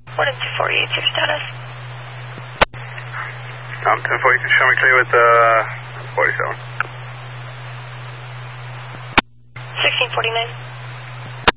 What is 248, your status? 1040, show me clear with 47. 1649.